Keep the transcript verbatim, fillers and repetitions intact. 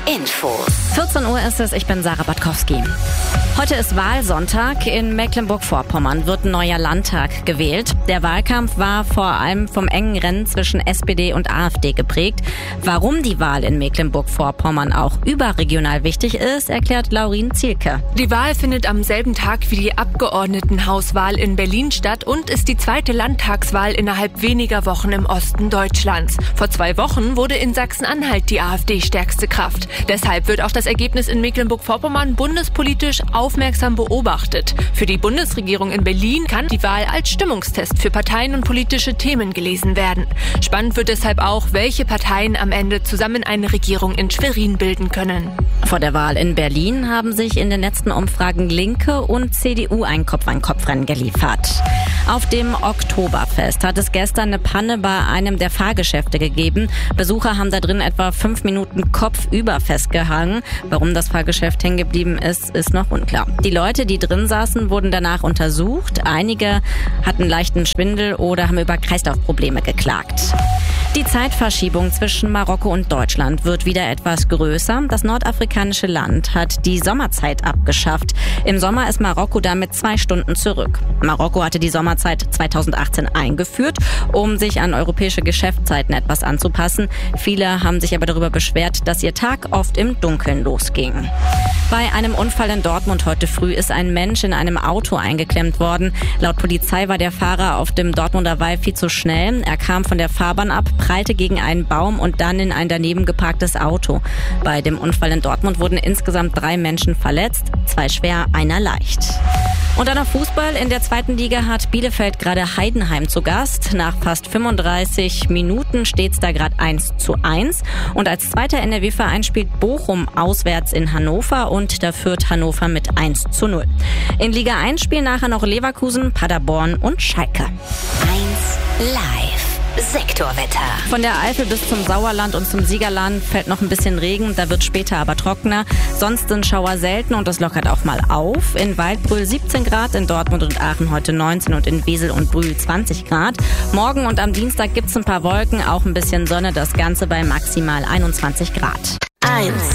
Infos. vierzehn Uhr ist es, ich bin Sarah Batkowski. Heute ist Wahlsonntag. In Mecklenburg-Vorpommern wird ein neuer Landtag gewählt. Der Wahlkampf war vor allem vom engen Rennen zwischen S P D und AfD geprägt. Warum die Wahl in Mecklenburg-Vorpommern auch überregional wichtig ist, erklärt Laurin Zielke. Die Wahl findet am selben Tag wie die Abgeordnetenhauswahl in Berlin statt und ist die zweite Landtagswahl innerhalb weniger Wochen im Osten Deutschlands. Vor zwei Wochen wurde in Sachsen-Anhalt die AfD stärkste Kraft. Deshalb wird auch das Ergebnis in Mecklenburg-Vorpommern bundespolitisch aufmerksam beobachtet. Für die Bundesregierung in Berlin kann die Wahl als Stimmungstest für Parteien und politische Themen gelesen werden. Spannend wird deshalb auch, welche Parteien am Ende zusammen eine Regierung in Schwerin bilden können. Vor der Wahl in Berlin haben sich in den letzten Umfragen Linke und C D U ein Kopf-an-Kopf-Rennen geliefert. Auf dem Oktoberfest hat es gestern eine Panne bei einem der Fahrgeschäfte gegeben. Besucher haben da drin etwa fünf Minuten kopfüber festgehangen. Warum das Fahrgeschäft hängen geblieben ist, ist noch unklar. Die Leute, die drin saßen, wurden danach untersucht. Einige hatten leichten Schwindel oder haben über Kreislaufprobleme geklagt. Die Zeitverschiebung zwischen Marokko und Deutschland wird wieder etwas größer. Das nordafrikanische Land hat die Sommerzeit abgeschafft. Im Sommer ist Marokko damit zwei Stunden zurück. Marokko hatte die Sommerzeit zweitausendachtzehn eingeführt, um sich an europäische Geschäftszeiten etwas anzupassen. Viele haben sich aber darüber beschwert, dass ihr Tag oft im Dunkeln losging. Bei einem Unfall in Dortmund heute früh ist ein Mensch in einem Auto eingeklemmt worden. Laut Polizei war der Fahrer auf dem Dortmunder Wall viel zu schnell. Er kam von der Fahrbahn ab, prallte gegen einen Baum und dann in ein daneben geparktes Auto. Bei dem Unfall in Dortmund wurden insgesamt drei Menschen verletzt, zwei schwer, einer leicht. Und dann noch Fußball. In der zweiten Liga hat Bielefeld gerade Heidenheim zu Gast. Nach fast fünfunddreißig Minuten steht es da gerade eins zu eins. Und als zweiter N R W-Verein spielt Bochum auswärts in Hannover und da führt Hannover mit eins zu null. In Liga eins spielen nachher noch Leverkusen, Paderborn und Schalke. eins live. Sektorwetter. Von der Eifel bis zum Sauerland und zum Siegerland fällt noch ein bisschen Regen, da wird später aber trockener. Sonst sind Schauer selten und das lockert auch mal auf. In Waldbröl siebzehn Grad, in Dortmund und Aachen heute neunzehn und in Wesel und Brühl zwanzig Grad. Morgen und am Dienstag gibt's ein paar Wolken, auch ein bisschen Sonne, das Ganze bei maximal einundzwanzig Grad. eins